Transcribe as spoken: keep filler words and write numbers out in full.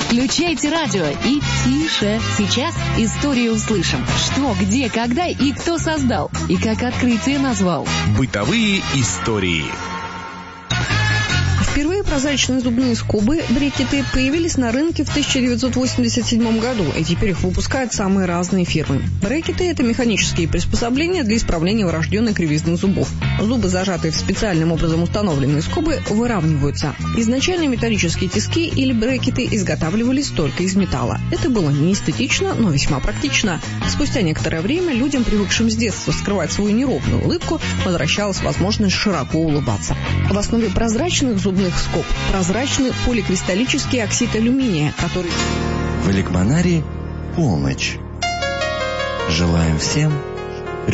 Включайте радио и тише. Сейчас историю услышим. Что, где, когда и кто создал. И как открытие назвал. Бытовые истории. Впервые прозрачные зубные скобы, брекеты, появились на рынке в тысяча девятьсот восемьдесят седьмом году, и теперь их выпускают самые разные фирмы. Брекеты – это механические приспособления для исправления врожденной кривизны зубов. Зубы, зажатые в специальным образом установленные скобы, выравниваются. Изначально металлические тиски или брекеты изготавливались только из металла. Это было не эстетично, но весьма практично. Спустя некоторое время людям, привыкшим с детства скрывать свою неровную улыбку, возвращалась возможность широко улыбаться. В основе прозрачных зубных скоб прозрачный поликристаллический оксид алюминия, который... В Эликмонаре полночь. Желаем всем